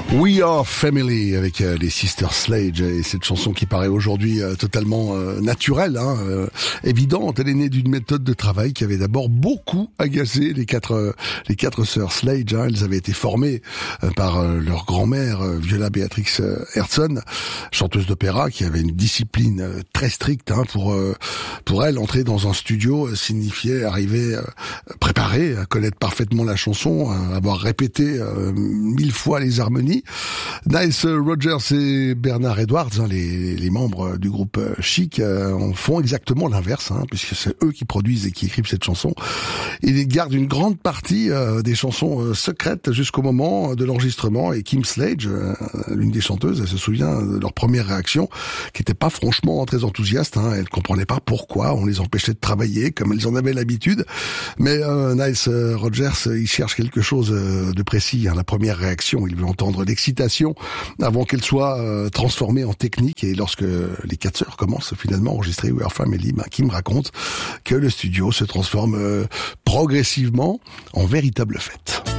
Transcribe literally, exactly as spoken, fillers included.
We Are Family avec euh, les Sisters Sledge et cette chanson qui paraît aujourd'hui euh, totalement euh, naturelle, hein, euh, évidente. Elle est née d'une méthode de travail qui avait d'abord beaucoup agacé les quatre euh, les quatre sœurs Sledge. Hein. Elles avaient été formées euh, par euh, leur grand-mère euh, Viola Beatrix euh, Hertzon, chanteuse d'opéra, qui avait une discipline euh, très stricte. Hein, pour euh, pour elle, entrer dans un studio euh, signifiait arriver euh, préparé, à connaître parfaitement la chanson, à avoir répété euh, mille fois les harmonies. Nile Rodgers et Bernard Edwards, hein, les, les membres du groupe Chic, euh, font exactement l'inverse, hein, puisque c'est eux qui produisent et qui écrivent cette chanson. Ils gardent une grande partie euh, des chansons euh, secrètes jusqu'au moment de l'enregistrement. Et Kim Sledge, euh, l'une des chanteuses, elle se souvient de leur première réaction, qui n'était pas franchement très enthousiaste. Hein. Elle comprenait pas pourquoi on les empêchait de travailler comme elles en avaient l'habitude. Mais euh, Nile Rodgers, il cherche quelque chose de précis. Hein. La première réaction, il veut entendre l'excitation avant qu'elle soit euh, transformée en technique. Et lorsque les quatre sœurs commencent finalement à enregistrer We Are Family, ben, Kim raconte que le studio se transforme euh, progressivement en véritable fête.